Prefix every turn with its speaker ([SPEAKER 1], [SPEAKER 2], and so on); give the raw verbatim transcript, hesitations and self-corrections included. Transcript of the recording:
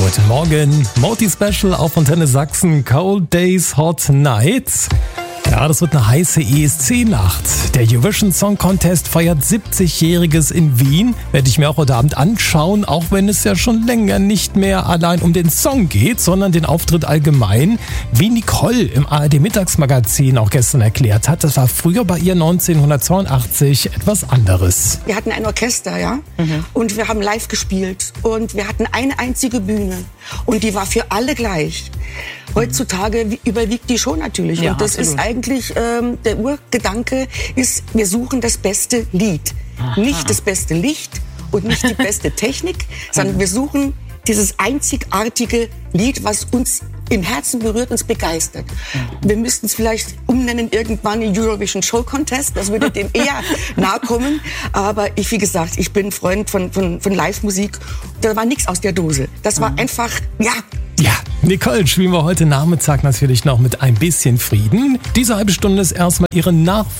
[SPEAKER 1] Guten Morgen, Moti Special auf Antenne Sachsen, Cold Days, Hot Nights. Ja, das wird eine heiße E S C-Nacht. Der Eurovision Song Contest feiert siebzigjähriges in Wien. Werde ich mir auch heute Abend anschauen, auch wenn es ja schon länger nicht mehr allein um den Song geht, sondern den Auftritt allgemein. Wie Nicole im A R D-Mittagsmagazin auch gestern erklärt hat, das war früher bei ihr neunzehnhundertzweiundachtzig etwas anderes.
[SPEAKER 2] Wir hatten ein Orchester, ja, mhm. und wir haben live gespielt und wir hatten eine einzige Bühne und die war für alle gleich. Heutzutage überwiegt die schon natürlich. Ja, und das absolut. Ist eigentlich, ähm, der Urgedanke ist, wir suchen das beste Lied. Aha. Nicht das beste Licht und nicht die beste Technik, sondern wir suchen dieses einzigartige Lied, was uns im Herzen berührt, uns begeistert. Wir müssten es vielleicht umnennen irgendwann in Eurovision Show Contest, das würde dem eher nahe kommen. Aber ich, wie gesagt, ich bin Freund von, von, von Live-Musik. Da war nichts aus der Dose. Das war einfach, ja...
[SPEAKER 1] Ja, Nicole spielen wir heute Nachmittag natürlich noch mit ein bisschen Frieden. Diese halbe Stunde ist erstmal ihre Nachfolge.